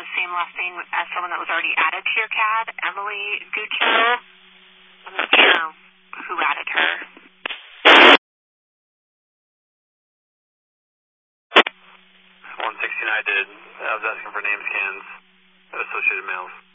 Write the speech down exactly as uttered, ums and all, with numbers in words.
the same last name as someone that was already added to your C A D, Emily Gutierrez. I'm not sure who added her. one sixteen I did. I was asking for name scans, associated mails.